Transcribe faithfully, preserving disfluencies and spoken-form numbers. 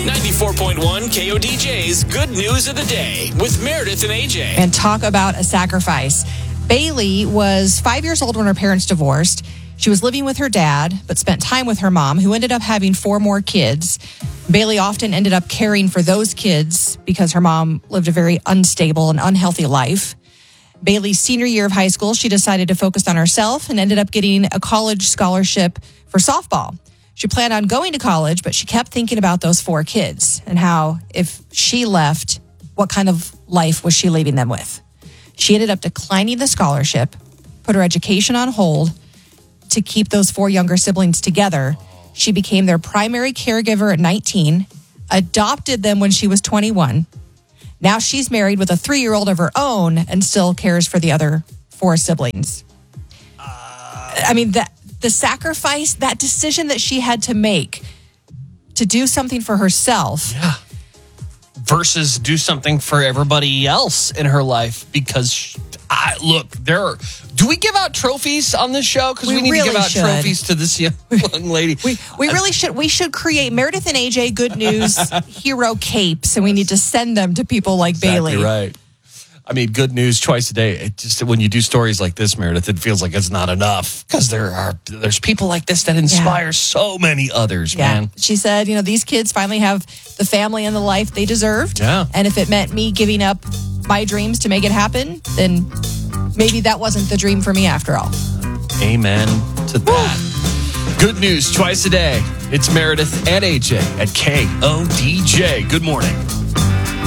ninety-four point one K O D J's Good News of the Day with Meredith and A J. And talk about a sacrifice. Bailey was five years old when her parents divorced. She was living with her dad, but spent time with her mom, who ended up having four more kids. Bailey often ended up caring for those kids because her mom lived a very unstable and unhealthy life. Bailey's senior year of high school, she decided to focus on herself and ended up getting a college scholarship for softball. She planned on going to college, but she kept thinking about those four kids and how if she left, what kind of life was she leaving them with? She ended up declining the scholarship, put her education on hold to keep those four younger siblings together. She became their primary caregiver at nineteen, adopted them when she was twenty-one. Now she's married with a three-year-old of her own and still cares for the other four siblings. Uh, I mean, that the sacrifice, that decision that she had to make to do something for herself. Yeah. Versus do something for everybody else in her life because, she, I, look, there are, do we give out trophies on this show? Because we, we need really to give out should. trophies to this young, young lady. We we really should. We should create Meredith and A J Good News hero capes, and we need to send them to people like Exactly Bailey. Right. I mean, good news twice a day. It just when you do stories like this, Meredith, it feels like it's not enough because there are there's people like this that inspire yeah. so many others, yeah. man. She said, you know, these kids finally have the family and the life they deserved. Yeah. And if it meant me giving up my dreams to make it happen, then maybe that wasn't the dream for me after all. Amen to that. Good news twice a day. It's Meredith and A J at K O D J. Good morning.